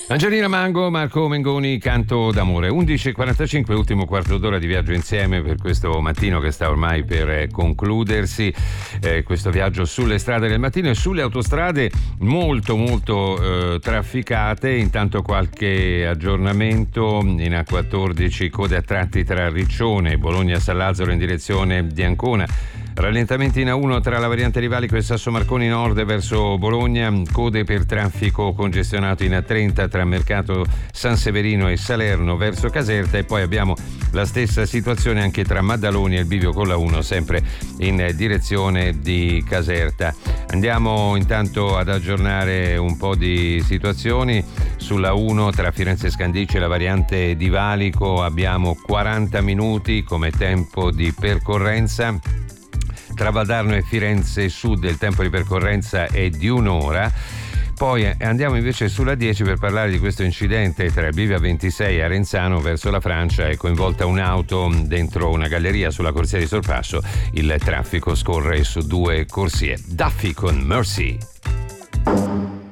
Angelina Mango, Marco Mengoni, Canto d'amore. 11:45, ultimo quarto d'ora di viaggio insieme per questo mattino che sta ormai per concludersi. Questo viaggio sulle strade del mattino e sulle autostrade molto trafficate. Intanto qualche aggiornamento: in A14 code a tratti tra Riccione e Bologna-San Lazzaro in direzione di Ancona. Rallentamenti in A1 tra la variante di Valico e Sasso Marconi Nord verso Bologna, code per traffico congestionato in A30 tra Mercato San Severino e Salerno verso Caserta, e poi abbiamo la stessa situazione anche tra Maddaloni e il bivio con la 1 sempre in direzione di Caserta. Andiamo intanto ad aggiornare un po' di situazioni. Sulla 1 tra Firenze e Scandicci e la variante di Valico abbiamo 40 minuti come tempo di percorrenza. Tra Valdarno e Firenze Sud il tempo di percorrenza è di un'ora. Poi andiamo invece sulla 10 per parlare di questo incidente tra il bivio 26 e Arenzano verso la Francia. È coinvolta un'auto dentro una galleria sulla corsia di sorpasso. Il traffico scorre su 2 corsie. Duffy con Mercy.